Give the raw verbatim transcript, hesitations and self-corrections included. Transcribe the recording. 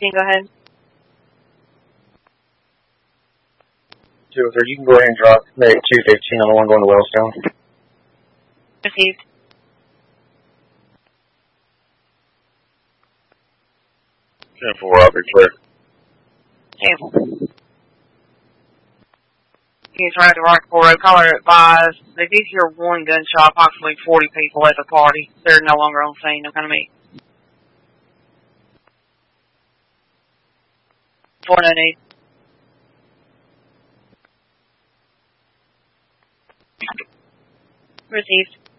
fifteen, go ahead. two oh three, you can go ahead and drop maybe two fifteen on the one going to Wellstone. Received. ten four, I'll be clear. Table. He's right to Rockport. Caller advised they did hear one gunshot, approximately forty people at the party. They're no longer on scene. They're going to meet. four ninety-eight. Received.